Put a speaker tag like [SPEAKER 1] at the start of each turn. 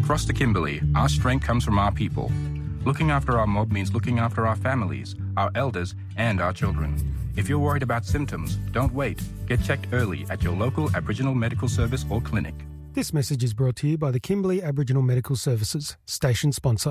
[SPEAKER 1] Froster Kimberley, our strength comes from our people. Looking after our mob means looking after our families, our elders, and our children. If you're worried about symptoms, don't wait. Get checked early at your local Aboriginal medical service or clinic.
[SPEAKER 2] This message is brought to you by the Kimberley Aboriginal Medical Services, station sponsor.